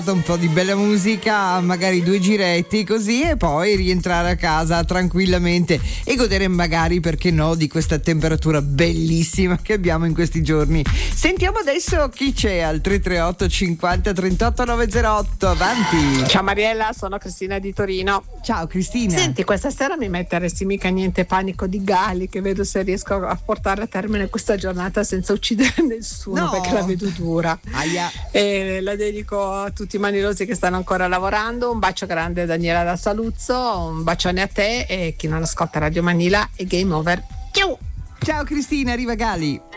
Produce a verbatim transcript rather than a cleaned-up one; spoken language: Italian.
un po' di bella musica, magari due giretti così e poi rientrare a casa tranquillamente e godere magari, perché no, di questa temperatura bellissima che abbiamo in questi giorni. Sentiamo adesso chi c'è al tre tre otto cinquanta trentotto novecentotto. Avanti. Ciao Mariella, sono Cristina di Torino. Ciao Cristina. Senti, questa sera mi metteresti mica niente panico di Gali, che vedo se riesco a portare a termine questa giornata senza uccidere nessuno, No. perché la vedo dura. Aia. E la dedico a tutti i manilosi che stanno ancora lavorando. Un bacio grande Daniela da Saluzzo, un bacione a te e chi non ascolta Radio Manila e Game Over. Ciao! Ciao Cristina, arriva Gali.